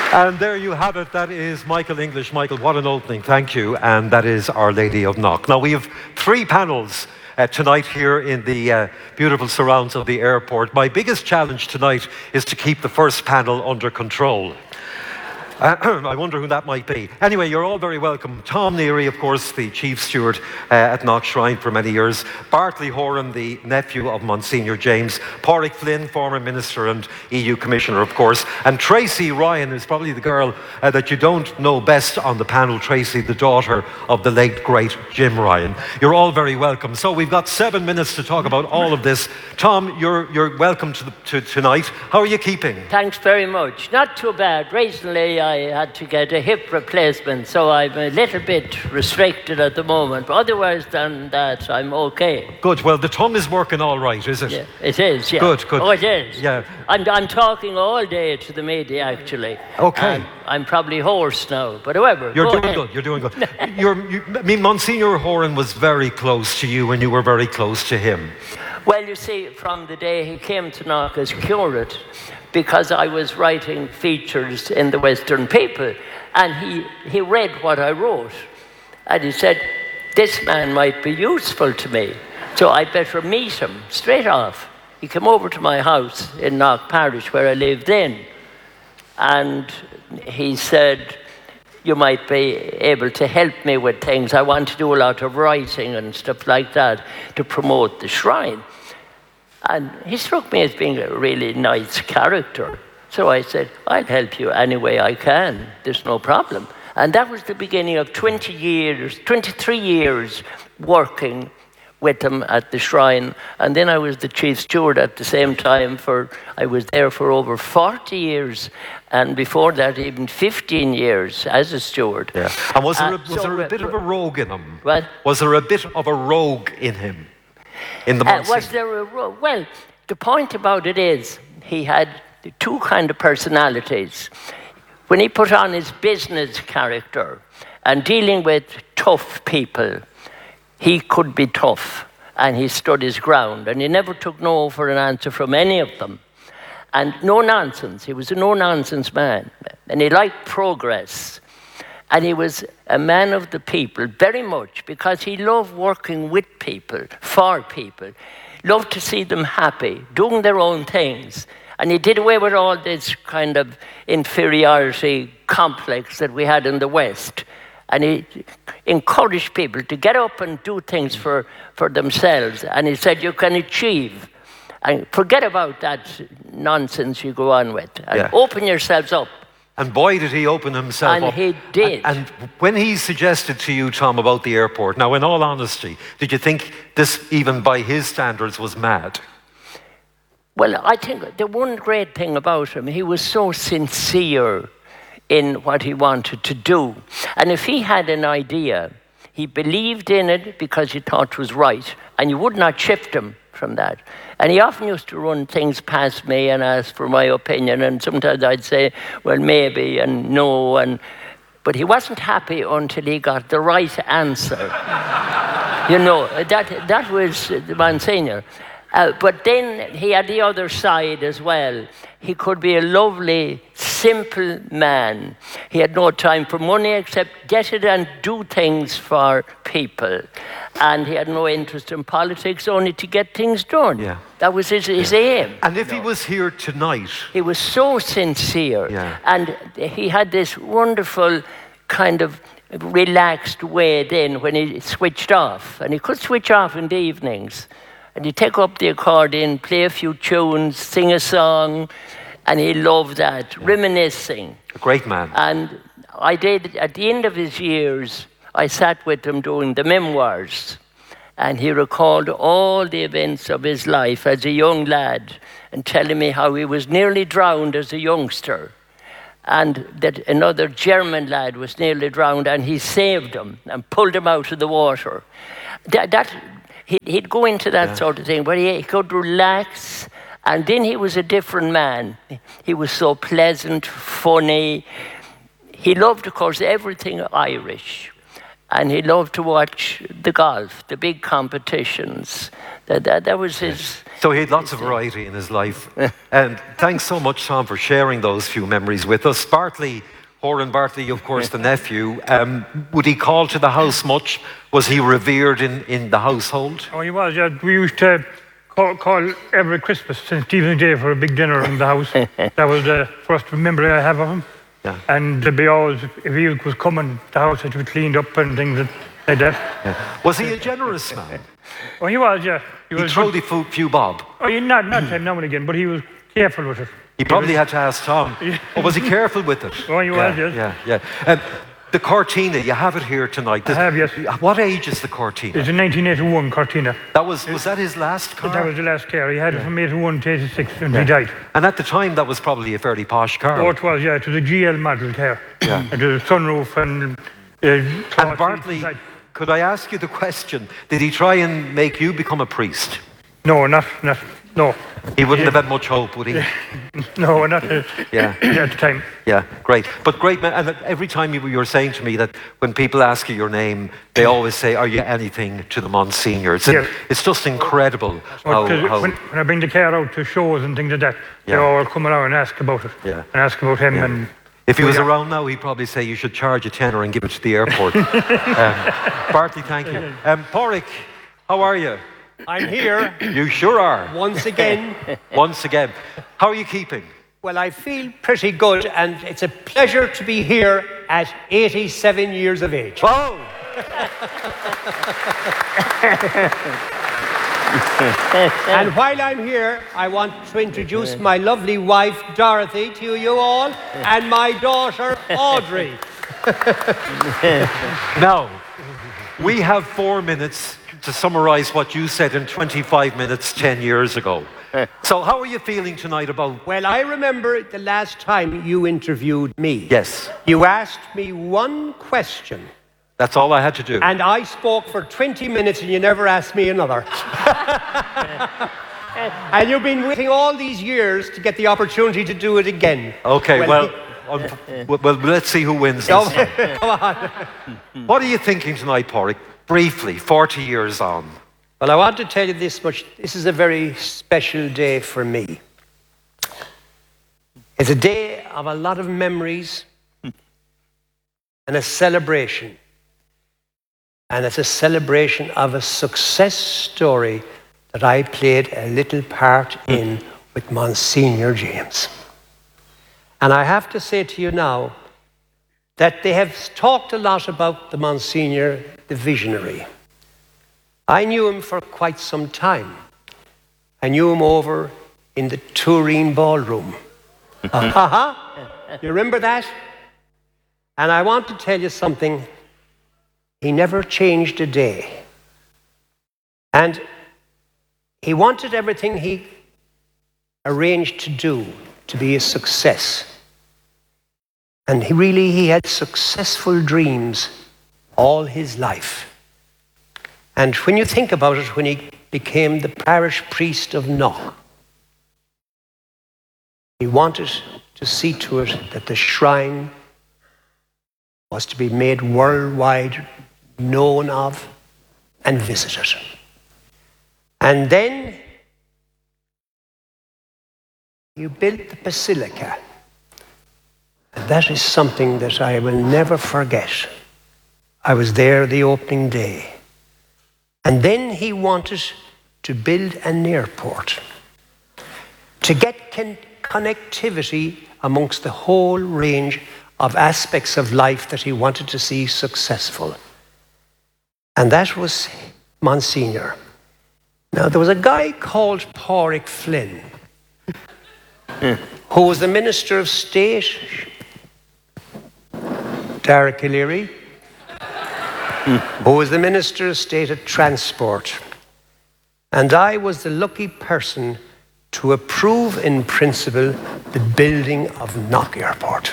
And there you have it. That is Michael English. Michael, what an opening. Thank you. And that is Our Lady of Knock. Now, we have three panels tonight here in the beautiful surrounds of the airport. My biggest challenge tonight is to keep the first panel under control. I wonder who that might be. Anyway, you're all very welcome. Tom Neary, of course, the chief steward at Knock Shrine for many years. Bartley Horan, the nephew of Monsignor James. Pádraig Flynn, former minister and EU commissioner, of course. And Tracy Ryan is probably the girl that you don't know best on the panel. Tracy, the daughter of the late, great Jim Ryan. You're all very welcome. So we've got 7 minutes to talk about all of this. Tom, you're welcome to tonight. How are you keeping? Thanks very much. Not too bad. Recently, I had to get a hip replacement, so I'm a little bit restricted at the moment. But otherwise than that, I'm okay. Good. Well, the tongue is working all right, is it? Yeah, it is, yeah. Good. Oh, it is. Yeah. I'm talking all day to the media, actually. Okay. I'm probably hoarse now, but however. You're doing good. Monsignor Horan was very close to you when you were very close to him. Well, you see, from the day he came to Knock as curate, because I was writing features in the Western People, and he read what I wrote, and he said, this man might be useful to me, so I'd better meet him straight off. He came over to my house in Knock Parish, where I lived then, and he said, you might be able to help me with things. I want to do a lot of writing and stuff like that to promote the shrine. And he struck me as being a really nice character. So I said, I'll help you any way I can. There's no problem. And that was the beginning of 23 years working with him at the shrine. And then I was the chief steward at the same time I was there for over 40 years. And before that, even 15 years as a steward. Yeah. And was there a bit of a rogue in him? What? Was there a bit of a rogue in him? In the was there a rogue? Well, the point about it is he had two kind of personalities. When he put on his business character and dealing with tough people, he could be tough, and he stood his ground, and he never took no for an answer from any of them. And no nonsense. He was a no-nonsense man, and he liked progress. And he was a man of the people, very much, because he loved working with people, for people. Loved to see them happy, doing their own things. And he did away with all this kind of inferiority complex that we had in the West. And he encouraged people to get up and do things for themselves. And he said, you can achieve. And forget about that nonsense you go on with. And open yourselves up. And boy, did he open himself up. And he did. And when he suggested to you, Tom, about the airport, now, in all honesty, did you think this, even by his standards, was mad? Well, I think the one great thing about him, he was so sincere in what he wanted to do. And if he had an idea, he believed in it because he thought it was right, and you would not shift him from that. And he often used to run things past me and ask for my opinion, and sometimes I'd say, well, maybe, and no, but he wasn't happy until he got the right answer. You know, that was the Monsignor. But then he had the other side as well. He could be a lovely, simple man. He had no time for money except get it and do things for people. And he had no interest in politics, only to get things done. Yeah. That was his aim. And if he was here tonight... He was so sincere. Yeah. And he had this wonderful kind of relaxed way then when he switched off. And he could switch off in the evenings. And he'd take up the accordion, play a few tunes, sing a song, and he loved that, reminiscing. A great man. And I did, at the end of his years, I sat with him doing the memoirs, and he recalled all the events of his life as a young lad, and telling me how he was nearly drowned as a youngster, and that another German lad was nearly drowned, and he saved him and pulled him out of the water. He'd go into that sort of thing, but he could relax, and then he was a different man. He was so pleasant, funny. He loved, of course, everything Irish, and he loved to watch the golf, the big competitions. That was his... So he had lots of variety in his life. And thanks so much, Tom, for sharing those few memories with us. Bartley, Horan Bartley, of course, the nephew, would he call to the house much? Was he revered in the household? Oh, he was, yeah. We used to call every Christmas, St. Stephen's Day, for a big dinner in the house. That was the first memory I have of him. Yeah. And there'd be always, if he was coming, the house had to be cleaned up and things like that. Yeah. Was he a generous man? Oh, he was, yeah. He threw the few bob. Oh, not now and again, but he was careful with it. He probably had to ask Tom. Or was he careful with it? Oh, he was, yes. Yeah. The Cortina, you have it here tonight. I have, yes. What age is the Cortina? It's a 1981 Cortina. Was that his last car? That was the last car. He had it from 81 to 86 when he died. And at the time, that was probably a fairly posh car. Oh, it was, yeah. It was a GL model car. Yeah. It was a sunroof and... and Bartley, could I ask you the question, did he try and make you become a priest? No. He wouldn't have had much hope, would he? No, not at the time. Yeah, great. But great, man. And every time you were saying to me that when people ask you your name, they always say, are you anything to the Monsignor? It's just incredible how... When I bring the car out to shows and things like that, they all come around and ask about it. Yeah. And ask about him. And if he was around now, he'd probably say you should charge a tenner and give it to the airport. Bartley, thank you. Pádraig, how are you? I'm here. You sure are. Once again. Once again. How are you keeping? Well, I feel pretty good, and it's a pleasure to be here at 87 years of age. Oh! And while I'm here, I want to introduce my lovely wife, Dorothy, to you all, and my daughter, Audrey. Now, we have 4 minutes to summarize what you said in 25 minutes 10 years ago. So how are you feeling tonight about... Well, I remember the last time you interviewed me. Yes. You asked me one question. That's all I had to do. And I spoke for 20 minutes and you never asked me another. And you've been waiting all these years to get the opportunity to do it again. Okay, well, let's see who wins this time. Come on. What are you thinking tonight, Pádraig? Briefly, 40 years on. Well, I want to tell you this much. This is a very special day for me. It's a day of a lot of memories and a celebration. And it's a celebration of a success story that I played a little part in with Monsignor James. And I have to say to you now that they have talked a lot about the Monsignor, the visionary. I knew him for quite some time. I knew him over in the Turin Ballroom. You remember that? And I want to tell you something. He never changed a day. And he wanted everything he arranged to do to be a success. And he had successful dreams all his life. And when you think about it, when he became the parish priest of Knock, he wanted to see to it that the shrine was to be made worldwide known of and visited. And then you built the basilica. And that is something that I will never forget. I was there the opening day. And then he wanted to build an airport to get connectivity amongst the whole range of aspects of life that he wanted to see successful. And that was Monsignor. Now, there was a guy called Pádraig Flynn, who was the Minister of State, Dara Calleary, who was the Minister of State at Transport. And I was the lucky person to approve in principle the building of Knock Airport.